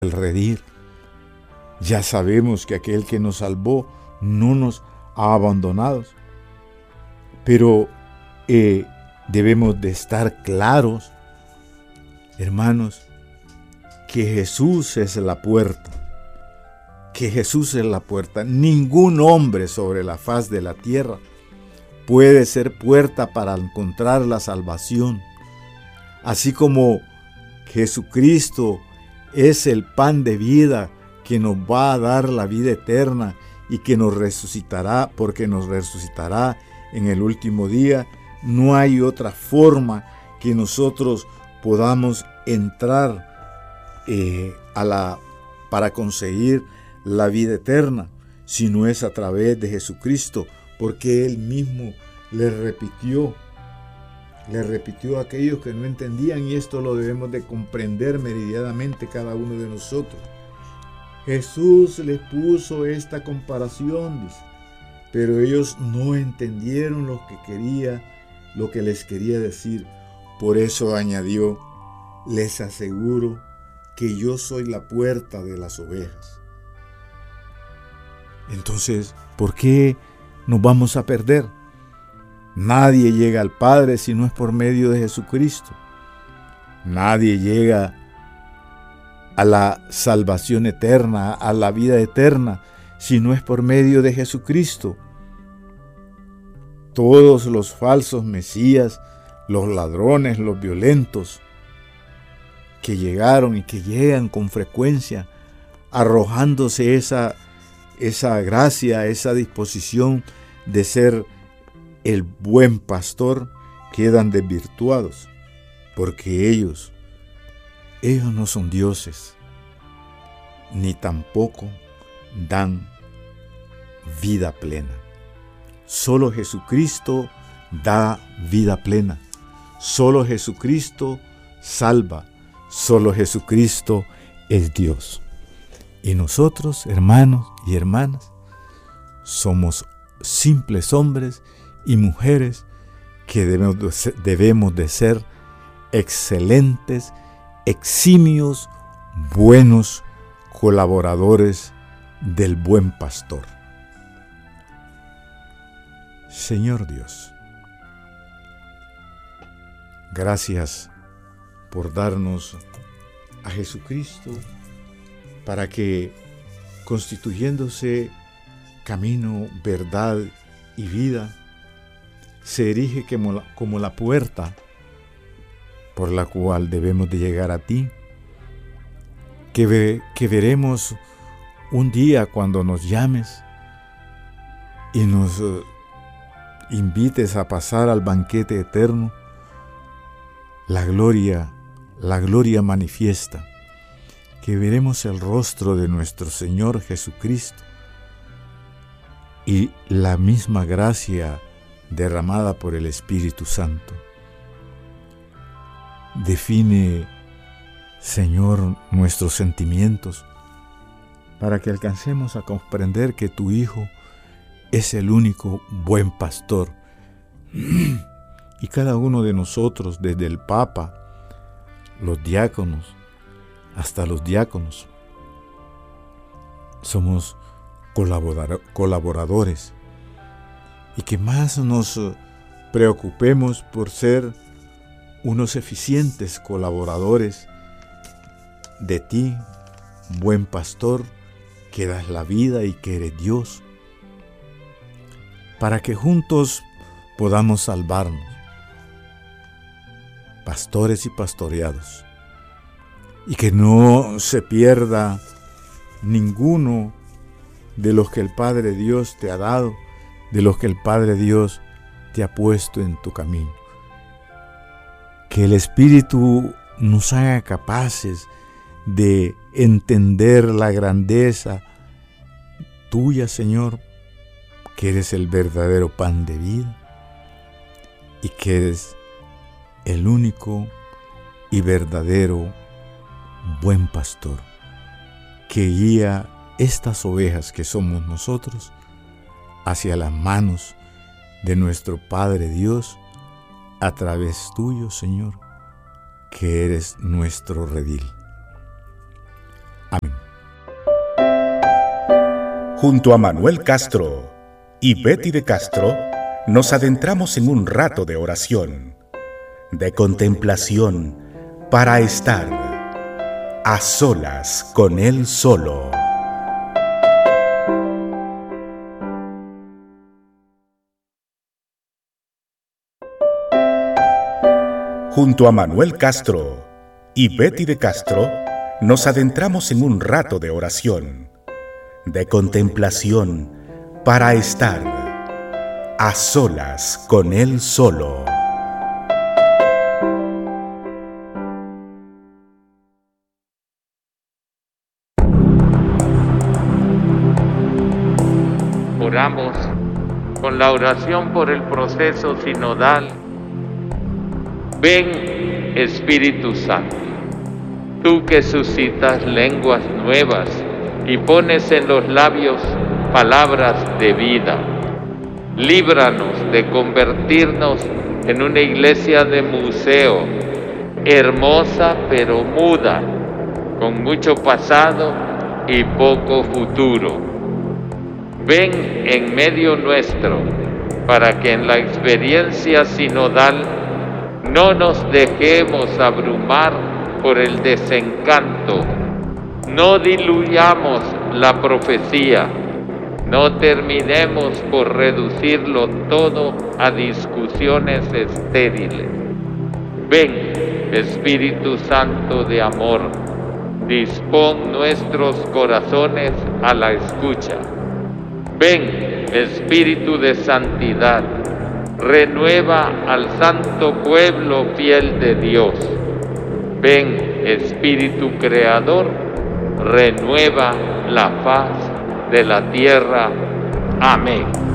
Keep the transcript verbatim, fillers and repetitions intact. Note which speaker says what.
Speaker 1: el redil. Ya sabemos que aquel que nos salvó no nos ha abandonado. Pero eh, debemos de estar claros, hermanos, que Jesús es la puerta. Que Jesús es la puerta. Ningún hombre sobre la faz de la tierra puede ser puerta para encontrar la salvación. Así como Jesucristo es el pan de vida que nos va a dar la vida eterna y que nos resucitará, porque nos resucitará en el último día, no hay otra forma que nosotros podamos entrar eh, a la, para conseguir la vida eterna, si no es a través de Jesucristo, porque Él mismo le repitió, le repitió a aquellos que no entendían, y esto lo debemos de comprender meridianamente cada uno de nosotros. Jesús les puso esta comparación, dice, pero ellos no entendieron lo que quería, lo que les quería decir. Por eso añadió: les aseguro que yo soy la puerta de las ovejas. Entonces, ¿por qué nos vamos a perder? Nadie llega al Padre si no es por medio de Jesucristo. Nadie llega a la salvación eterna, a la vida eterna, si no es por medio de Jesucristo. Todos los falsos mesías, los ladrones, los violentos, que llegaron y que llegan con frecuencia, arrojándose esa, esa gracia, esa disposición de ser el buen pastor, quedan desvirtuados, porque ellos, ellos no son dioses, ni tampoco dan vida plena. Solo Jesucristo da vida plena. Solo Jesucristo salva. Solo Jesucristo es Dios. Y nosotros, hermanos y hermanas, somos simples hombres y mujeres que debemos de ser, debemos de ser excelentes, eximios, buenos colaboradores del buen pastor. Señor Dios, gracias por darnos a Jesucristo para que, constituyéndose camino, verdad y vida, se erige como la, como la puerta por la cual debemos de llegar a ti, que, ve, que veremos un día cuando nos llames y nos uh, invites a pasar al banquete eterno, la gloria, la gloria manifiesta, que veremos el rostro de nuestro Señor Jesucristo y la misma gracia derramada por el Espíritu Santo. Define, Señor, nuestros sentimientos para que alcancemos a comprender que tu Hijo es el único buen pastor. Y cada uno de nosotros, desde el Papa, los diáconos, hasta los diáconos, somos colaborador, colaboradores, y que más nos preocupemos por ser unos eficientes colaboradores de ti, buen pastor, que das la vida y que eres Dios, para que juntos podamos salvarnos, pastores y pastoreados, y que no se pierda ninguno de los que el Padre Dios te ha dado, de los que el Padre Dios te ha puesto en tu camino. Que el Espíritu nos haga capaces de entender la grandeza tuya, Señor, que eres el verdadero pan de vida y que eres el único y verdadero buen pastor que guía estas ovejas que somos nosotros hacia las manos de nuestro Padre Dios a través tuyo, Señor, que eres nuestro redil. Amén.
Speaker 2: Junto a Manuel Castro y Betty de Castro, nos adentramos en un rato de oración, de contemplación, para estar a solas con Él solo. Junto a Manuel Castro y Betty de Castro, nos adentramos en un rato de oración, de contemplación, para estar a solas con Él solo.
Speaker 3: Oramos con la oración por el proceso sinodal. Ven, Espíritu Santo, tú que suscitas lenguas nuevas y pones en los labios palabras de vida. Líbranos de convertirnos en una iglesia de museo, hermosa pero muda, con mucho pasado y poco futuro. Ven en medio nuestro, para que en la experiencia sinodal no nos dejemos abrumar por el desencanto, no diluyamos la profecía, no terminemos por reducirlo todo a discusiones estériles. Ven, Espíritu Santo de amor, dispón nuestros corazones a la escucha. Ven, Espíritu de santidad, renueva al santo pueblo fiel de Dios. Ven, Espíritu creador, renueva la faz de la tierra. Amén.